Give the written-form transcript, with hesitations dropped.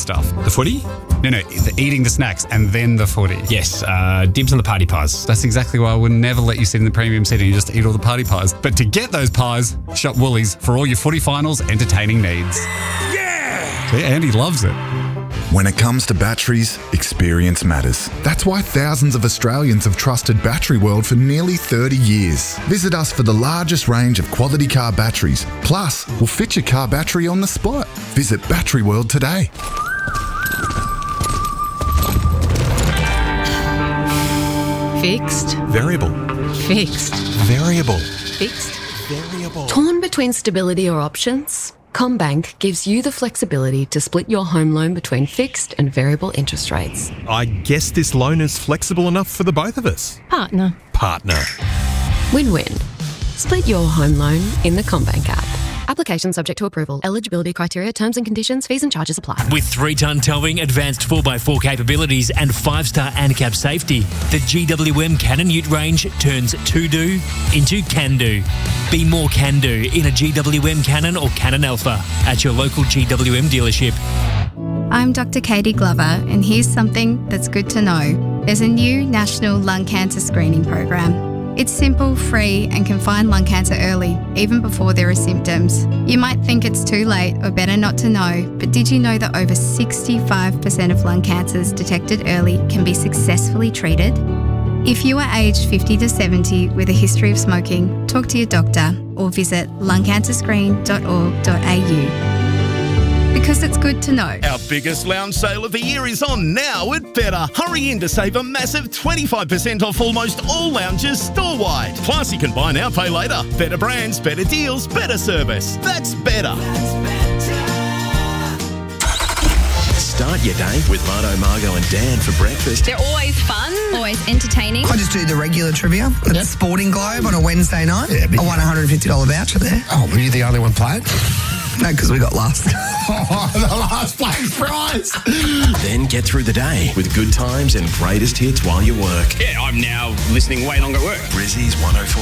stuff. The footy? No, eating the snacks and then the footy. Yes, dibs on the party pies. That's exactly why I would never let you sit in the premium seating and just eat all the party pies. But to get those pies, shop Woolies for all your footy finals entertaining needs. Yeah! See, Andy loves it. When it comes to batteries, experience matters. That's why thousands of Australians have trusted Battery World for nearly 30 years. Visit us for the largest range of quality car batteries. Plus, we'll fit your car battery on the spot. Visit Battery World today. Fixed. Variable. Fixed. Variable. Fixed. Variable. Torn between stability or options? CommBank gives you the flexibility to split your home loan between fixed and variable interest rates. I guess this loan is flexible enough for the both of us. Partner. Win-win. Split your home loan in the CommBank app. Application subject to approval. Eligibility criteria, terms and conditions, fees and charges apply. With 3-ton towing, advanced 4x4 capabilities and 5-star ANCAP safety, the GWM Cannon Ute range turns to-do into can-do. Be more can-do in a GWM Cannon or Cannon Alpha at your local GWM dealership. I'm Dr. Katie Glover, and here's something that's good to know. There's a new national lung cancer screening program. It's simple, free, and can find lung cancer early, even before there are symptoms. You might think it's too late or better not to know, but did you know that over 65% of lung cancers detected early can be successfully treated? If you are aged 50 to 70 with a history of smoking, talk to your doctor or visit lungcancerscreen.org.au. Because it's good to know. Our biggest lounge sale of the year is on now at Better. Hurry in to save a massive 25% off almost all lounges store-wide. Plus, you can buy now, pay later. Better brands, better deals, better service. That's better. Start your day with Marto, Margot and Dan for breakfast. They're always fun, always entertaining. I just do the regular trivia at the Sporting Globe on a Wednesday night. I won a $150 voucher there. Oh, were you the only one playing? No, because we got last. The last place prize. Then get through the day with good times and greatest hits while you work. Yeah, I'm now listening way longer at work. Brizzy's 104.